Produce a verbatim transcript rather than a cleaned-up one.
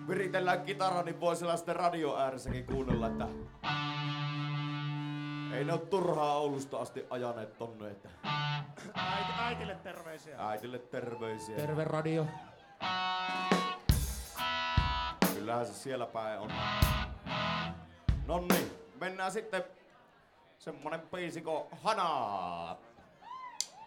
viritellään kitaraa, niin voi siellä sitten radio ääressäkin kuunnella, että ei ne oo turhaa Oulusta asti ajaneet tonne, että Äiti, äitille terveisiä. äitille terveisiä. Terve radio. Kyllähän se siellä päin on. Nonni, mennään sitten semmonen biisi kuin Hana.